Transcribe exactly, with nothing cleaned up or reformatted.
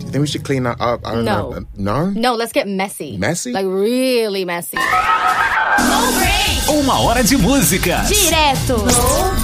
You think we should clean that up? I don't No. know. No? No, let's get messy. Messy? Like really messy. Uma hora de música. Direto.